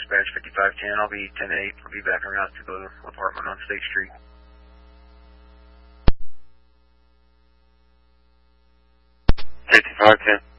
dispatch 5510. I'll be 10-8. I'll be back around to the apartment on State Street. 5510.